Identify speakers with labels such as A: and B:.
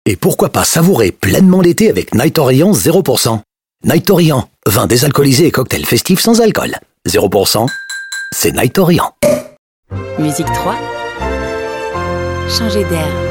A: Et pourquoi pas savourer pleinement l'été avec Night Orient 0%. Night Orient, vin désalcoolisé et cocktail festif sans alcool. 0%, c'est Night Orient.
B: Musique 3. Changer d'air.